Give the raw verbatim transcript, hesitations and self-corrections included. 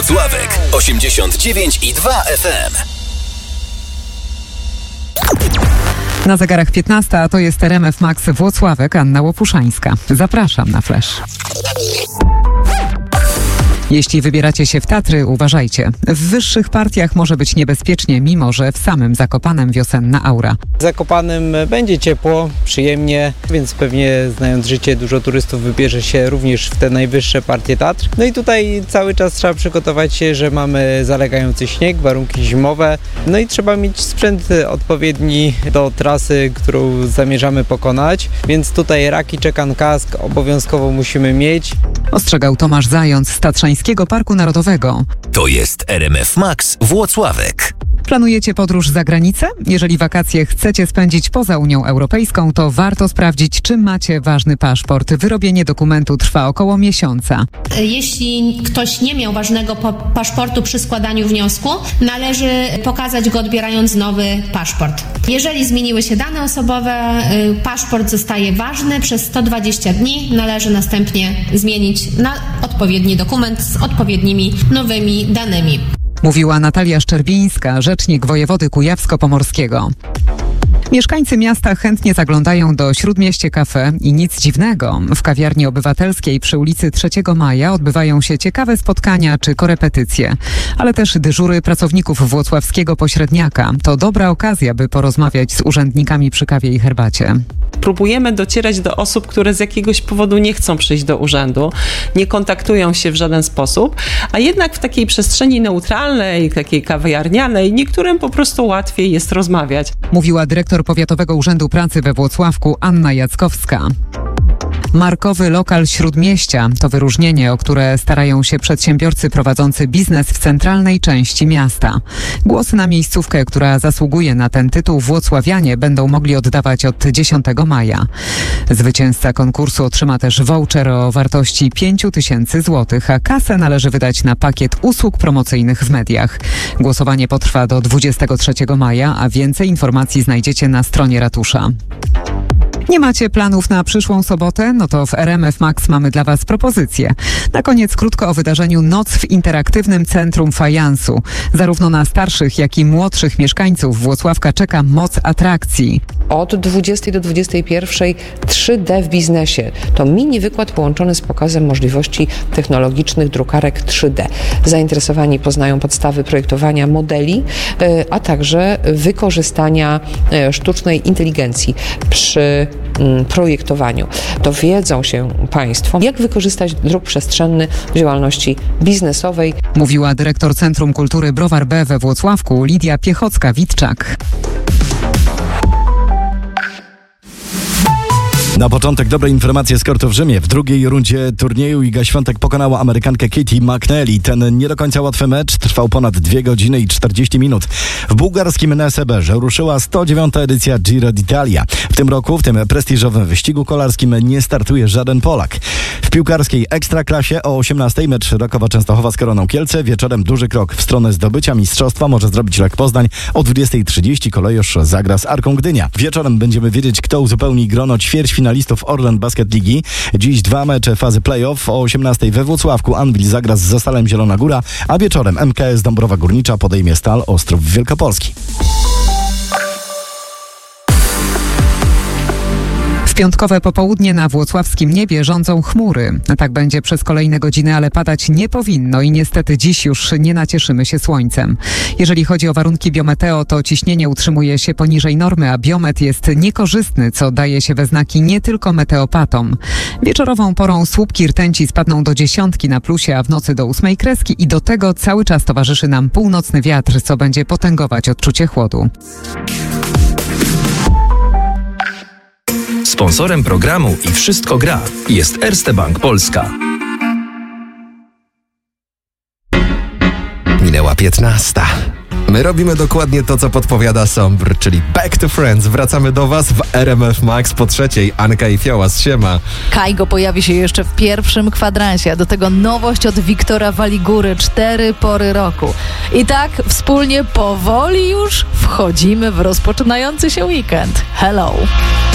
Włocławek osiemdziesiąt dziewięć i dwa F M. Na zegarach piętnasta, a to jest R M F Max Włocławek, Anna Łopuszańska. Zapraszam na Flash. Jeśli wybieracie się w Tatry, uważajcie. W wyższych partiach może być niebezpiecznie, mimo że w samym Zakopanem wiosenna aura. W Zakopanem będzie ciepło, przyjemnie, więc pewnie, znając życie, dużo turystów wybierze się również w te najwyższe partie Tatr. No i tutaj cały czas trzeba przygotować się, że mamy zalegający śnieg, warunki zimowe, no i trzeba mieć sprzęt odpowiedni do trasy, którą zamierzamy pokonać, więc tutaj raki, czekan, kask obowiązkowo musimy mieć. Ostrzegał Tomasz Zając z Tatrzańskiego Parku Narodowego. To jest R M F Max Włocławek. Planujecie podróż za granicę? Jeżeli wakacje chcecie spędzić poza Unią Europejską, to warto sprawdzić, czy macie ważny paszport. Wyrobienie dokumentu trwa około miesiąca. Jeśli ktoś nie miał ważnego po- paszportu przy składaniu wniosku, należy pokazać go, odbierając nowy paszport. Jeżeli zmieniły się dane osobowe, y, paszport zostaje ważny przez sto dwadzieścia dni. Należy następnie zmienić na odpowiedni dokument z odpowiednimi nowymi danymi. Mówiła Natalia Szczerbińska, rzecznik wojewody kujawsko-pomorskiego. Mieszkańcy miasta chętnie zaglądają do Śródmieście Cafe i nic dziwnego. W kawiarni obywatelskiej przy ulicy trzeciego Maja odbywają się ciekawe spotkania czy korepetycje, ale też dyżury pracowników włocławskiego pośredniaka. To dobra okazja, by porozmawiać z urzędnikami przy kawie i herbacie. Próbujemy docierać do osób, które z jakiegoś powodu nie chcą przyjść do urzędu, nie kontaktują się w żaden sposób, a jednak w takiej przestrzeni neutralnej, takiej kawiarnianej, niektórym po prostu łatwiej jest rozmawiać. Mówiła dyrektor Powiatowego Urzędu Pracy we Włocławku Anna Jackowska. Markowy lokal Śródmieścia to wyróżnienie, o które starają się przedsiębiorcy prowadzący biznes w centralnej części miasta. Głosy na miejscówkę, która zasługuje na ten tytuł, włocławianie będą mogli oddawać od dziesiątego maja. Zwycięzca konkursu otrzyma też voucher o wartości pięć tysięcy złotych, a kasę należy wydać na pakiet usług promocyjnych w mediach. Głosowanie potrwa do dwudziestego trzeciego maja, a więcej informacji znajdziecie na stronie ratusza. Nie macie planów na przyszłą sobotę? No to w R M F Max mamy dla Was propozycję. Na koniec krótko o wydarzeniu Noc w interaktywnym centrum fajansu. Zarówno na starszych, jak i młodszych mieszkańców Włocławka czeka moc atrakcji. Od dwudziestej do dwudziestej pierwszej trzy D w biznesie. To mini wykład połączony z pokazem możliwości technologicznych drukarek trzy D. Zainteresowani poznają podstawy projektowania modeli, a także wykorzystania sztucznej inteligencji przy projektowaniu. Dowiedzą się Państwo, jak wykorzystać druk przestrzenny w działalności biznesowej. Mówiła dyrektor Centrum Kultury Browar B we Włocławku Lidia Piechocka-Witczak. Na początek dobre informacje z kortu w Rzymie. W drugiej rundzie turnieju Iga Świątek pokonała Amerykankę Katie McNally. Ten nie do końca łatwy mecz trwał ponad dwie godziny i czterdzieści minut. W bułgarskim Neseberze ruszyła sto dziewiąta edycja Giro d'Italia. W tym roku w tym prestiżowym wyścigu kolarskim nie startuje żaden Polak. W piłkarskiej Ekstraklasie o osiemnastej mecz Rakowa Częstochowa z Koroną Kielce. Wieczorem duży krok w stronę zdobycia mistrzostwa może zrobić Lech Poznań. O dwudziestej trzydzieści Kolejosz zagra z Arką Gdynia. Wieczorem będziemy wiedzieć, kto uzupełni grono ćwierćfinału finalistów Orlen Basket Ligi. Dziś dwa mecze fazy play-off. O osiemnastej we Włocławku Anwil zagra z Zastalem Zielona Góra, a wieczorem M K S Dąbrowa Górnicza podejmie Stal Ostrów Wielkopolski. W piątkowe popołudnie na włocławskim niebie rządzą chmury. Tak będzie przez kolejne godziny, ale padać nie powinno i niestety dziś już nie nacieszymy się słońcem. Jeżeli chodzi o warunki biometeo, to ciśnienie utrzymuje się poniżej normy, a biomet jest niekorzystny, co daje się we znaki nie tylko meteopatom. Wieczorową porą słupki rtęci spadną do dziesiątki na plusie, a w nocy do ósmej kreski i do tego cały czas towarzyszy nam północny wiatr, co będzie potęgować odczucie chłodu. Sponsorem programu i Wszystko gra jest Erste Bank Polska. Minęła piętnasta. My robimy dokładnie to, co podpowiada Sombr, czyli Back to Friends. Wracamy do Was w R M F Max po trzeciej. Anka i Fiołas, siema. Kajgo pojawi się jeszcze w pierwszym kwadransie, a do tego nowość od Wiktora Waligury, cztery pory roku. I tak wspólnie powoli już wchodzimy w rozpoczynający się weekend. Hello!